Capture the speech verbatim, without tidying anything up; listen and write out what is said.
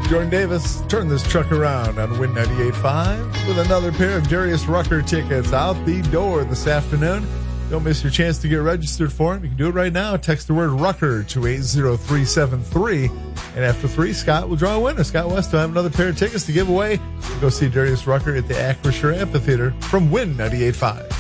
Jordan Davis, turn this truck around on Win ninety-eight point five with another pair of Darius Rucker tickets out the door this afternoon. Don't miss your chance to get registered for him. You can do it right now. Text the word Rucker to eight zero three seven three. And after three, Scott will draw a winner. Scott West will have another pair of tickets to give away. Go see Darius Rucker at the Acrisure Amphitheater from Win ninety-eight point five.